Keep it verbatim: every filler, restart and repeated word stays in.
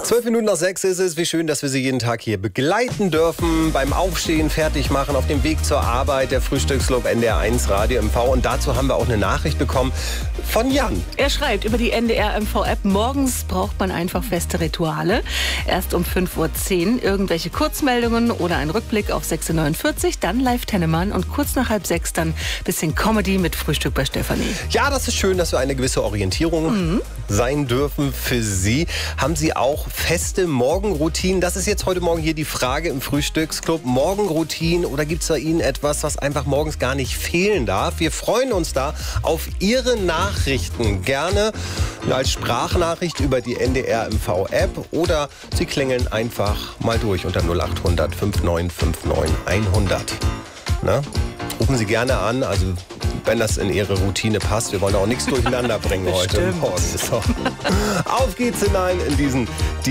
Zwölf Minuten nach sechs ist es. Wie schön, dass wir Sie jeden Tag hier begleiten dürfen. Beim Aufstehen, fertig machen, auf dem Weg zur Arbeit, der Frühstücksclub N D R eins Radio M V. Und dazu haben wir auch eine Nachricht bekommen von Jan. Er schreibt über die N D R M V-App, morgens braucht man einfach feste Rituale. Erst um fünf Uhr zehn irgendwelche Kurzmeldungen oder ein Rückblick auf sechs Uhr neunundvierzig, dann live Tennemann und kurz nach halb sechs dann bisschen Comedy mit Frühstück bei Stefanie. Ja, das ist schön, dass wir eine gewisse Orientierung mhm. sein dürfen für Sie. Haben Sie auch feste Morgenroutinen? Das ist jetzt heute Morgen hier die Frage im Frühstücksclub. Morgenroutinen oder gibt es bei Ihnen etwas, was einfach morgens gar nicht fehlen darf? Wir freuen uns da auf Ihre Nachrichten. Gerne als Sprachnachricht über die N D R M V-App oder Sie klingeln einfach mal durch unter null acht hundert fünf neun fünf neun hundert. Na? Rufen Sie gerne an, also wenn das in Ihre Routine passt. Wir wollen auch nichts durcheinander bringen heute Morgen. So. Auf geht's hinein in diesen